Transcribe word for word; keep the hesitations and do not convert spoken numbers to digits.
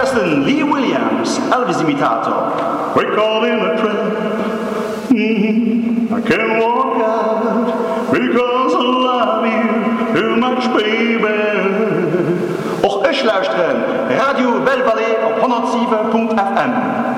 luisteren Lee Williams, Elvis-imitator. We call in a trap. Mm-hmm. I can't walk out because I love you too much, baby. Och ich luisteren Radio Belle Vallée op honderdzeven punt f m.